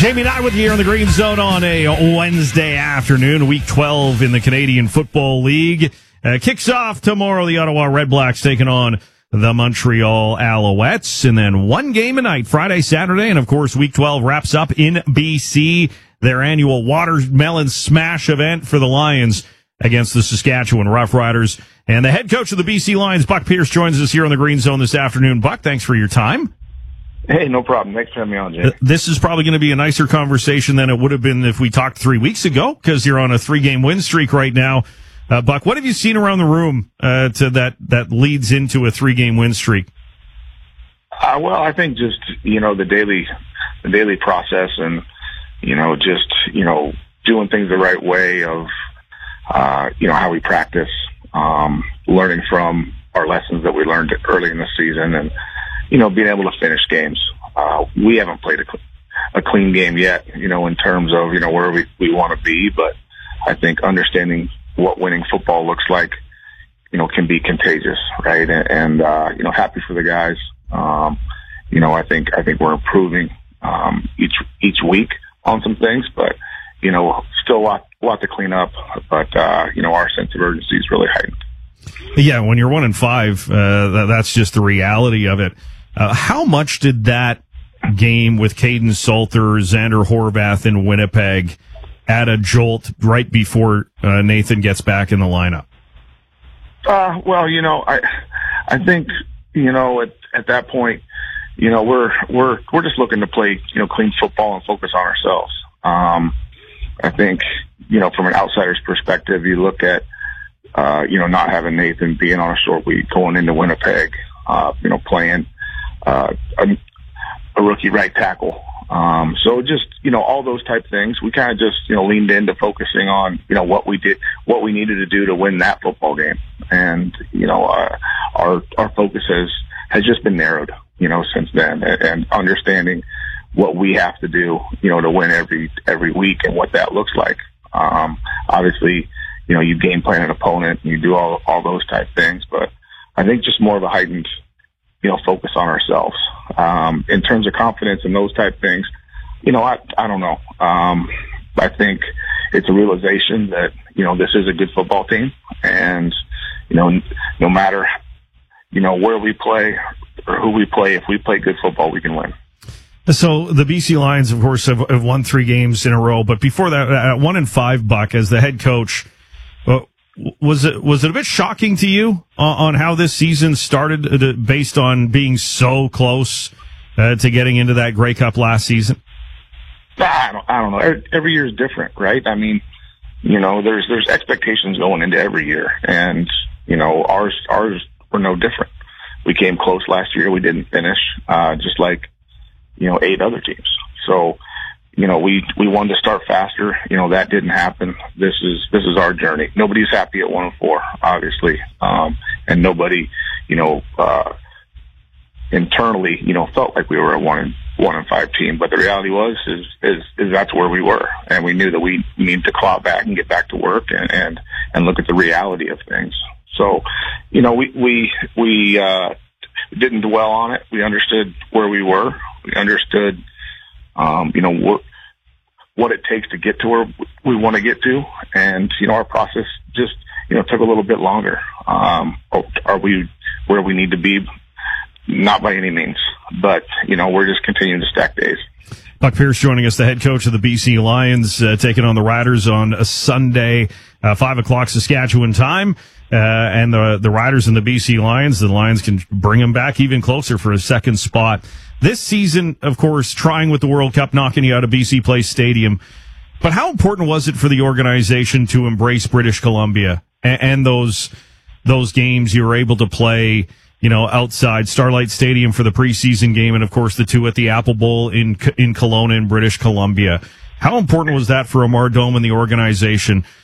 Jamie Knight with you here on the Green Zone on a Wednesday afternoon. Week 12 in the Canadian Football League. Kicks off tomorrow. The Ottawa Red Blacks taking on the Montreal Alouettes. And then one game a night, Friday, Saturday. And, of course, Week 12 wraps up in BC. Their annual Watermelon Smash event for the Lions against the Saskatchewan Roughriders. And the head coach of the BC Lions, Buck Pierce, joins us here on the Green Zone this afternoon. Buck, thanks for your time. Hey, no problem. Thanks for having me on, Jay. This is probably going to be a nicer conversation than it would have been if we talked 3 weeks ago, because you're on a 3-game win streak right now. Buck, what have you seen around the room that leads into a 3-game win streak? Well, I think just, the daily process and, doing things the right way of, how we practice, learning from our lessons that we learned early in the season and, being able to finish games. We haven't played a clean game yet, in terms of, where we want to be, but I think understanding what winning football looks like, can be contagious, right? And happy for the guys. I think we're improving, each week on some things, but, still a lot to clean up, but, our sense of urgency is really heightened. Yeah, when you're 1-5, that's just the reality of it. How much did that game with Caden Salter, Xander Horvath in Winnipeg add a jolt right before Nathan gets back in the lineup? Well, I think, at that point, we're just looking to play, clean football and focus on ourselves. I think, from an outsider's perspective, you look at, not having Nathan being on a short week, going into Winnipeg, playing a rookie right tackle. So just, all those type things, we kind of just, leaned into focusing on, what we needed to do to win that football game. And, our focus has just been narrowed, since then, and understanding what we have to do, to win every week and what that looks like. Obviously, you game plan an opponent and you do all those type things, but I think just more of a heightened, focus on ourselves. In terms of confidence and those type things, I don't know. I think it's a realization that, this is a good football team and, no matter, where we play or who we play, if we play good football, we can win. So the BC Lions, of course, have won 3 games in a row, but before that, at 1-5, Buck, as the head coach, was it a bit shocking to you on how this season started based on being so close to getting into that Grey Cup last season? I don't know. Every year is different, right? I mean, there's expectations going into every year, and ours were no different. We came close last year. We didn't finish, just like 8 other teams. So, we wanted to start faster. That didn't happen. This is our journey. Nobody's happy at 1-4, obviously. And nobody, internally, felt like we were a 1-5 team. But the reality is that's where we were. And we knew that we needed to claw back and get back to work and look at the reality of things. So, we didn't dwell on it. We understood where we were. We understood, what it takes to get to where we want to get to. And, our process just, took a little bit longer. Are we where we need to be? Not by any means, but, we're just continuing to stack days. Buck Pierce joining us, the head coach of the BC Lions, taking on the Riders on a Sunday, 5:00 Saskatchewan time. And the Riders and the BC Lions, the Lions can bring them back even closer for a second spot. This season, of course, trying with the World Cup, knocking you out of BC Place Stadium. But how important was it for the organization to embrace British Columbia and those games you were able to play, outside Starlight Stadium for the preseason game, and of course the 2 at the Apple Bowl in Kelowna in British Columbia? How important was that for Amar Dome and the organization